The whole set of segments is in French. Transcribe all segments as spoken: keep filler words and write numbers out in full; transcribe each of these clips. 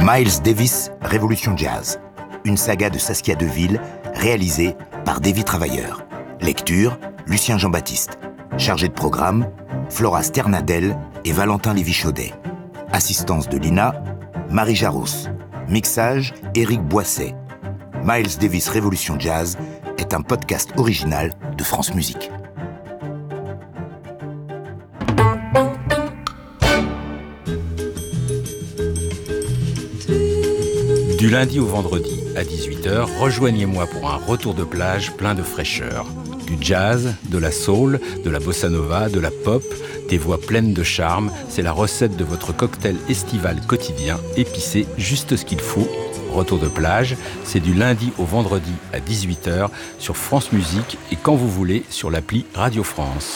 Miles Davis, Révolution Jazz. Une saga de Saskia Deville, réalisée par Davy Travailleur. Lecture, Lucien Jean-Baptiste. Chargé de programme, Flora Sternadel et Valentin Lévy-Chaudet. Assistance de Lina, Marie Jarousse. Mixage, Éric Boisset. Miles Davis, Révolution Jazz est un podcast original de France Musique. Du lundi au vendredi à dix-huit heures, rejoignez-moi pour un retour de plage plein de fraîcheur. Du jazz, de la soul, de la bossa nova, de la pop, des voix pleines de charme, c'est la recette de votre cocktail estival quotidien, épicé, juste ce qu'il faut. Retour de plage, c'est du lundi au vendredi à dix-huit heures sur France Musique et quand vous voulez sur l'appli Radio France.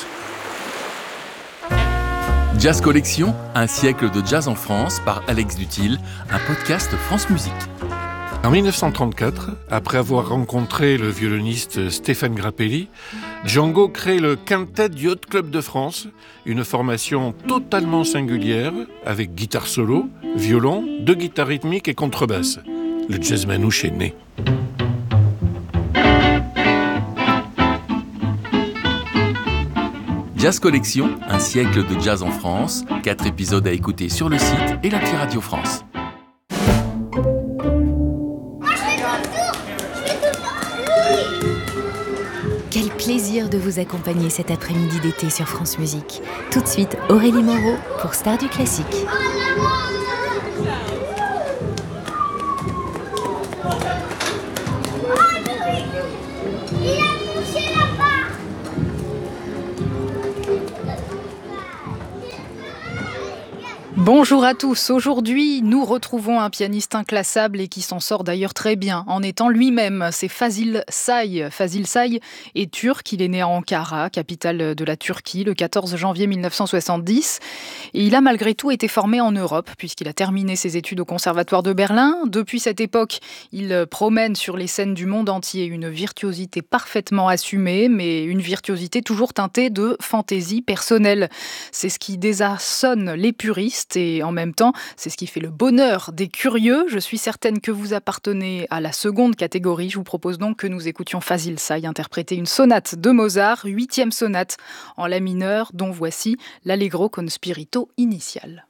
Jazz Collection, un siècle de jazz en France par Alex Dutil, un podcast France Musique. En dix-neuf cent trente-quatre, après avoir rencontré le violoniste Stéphane Grappelli, Django crée le Quintet du Yacht Club de France, une formation totalement singulière avec guitare solo, violon, deux guitares rythmiques et contrebasse. Le jazz manouche est né. Jazz Collection, un siècle de jazz en France, quatre épisodes à écouter sur le site et l'appli Radio France. Quel plaisir de vous accompagner cet après-midi d'été sur France Musique. Tout de suite, Aurélie Moreau pour Star du Classique. Bonjour à tous. Aujourd'hui, nous retrouvons un pianiste inclassable et qui s'en sort d'ailleurs très bien en étant lui-même. C'est Fazil Say. Fazil Say est turc. Il est né à Ankara, capitale de la Turquie, le quatorze janvier mille neuf cent soixante-dix. Et il a malgré tout été formé en Europe puisqu'il a terminé ses études au Conservatoire de Berlin. Depuis cette époque, il promène sur les scènes du monde entier une virtuosité parfaitement assumée, mais une virtuosité toujours teintée de fantaisie personnelle. C'est ce qui désarçonne les puristes. Et en même temps, c'est ce qui fait le bonheur des curieux. Je suis certaine que vous appartenez à la seconde catégorie. Je vous propose donc que nous écoutions Fazil Say interpréter une sonate de Mozart, huitième sonate en la mineur, dont voici l'Allegro con spirito initial.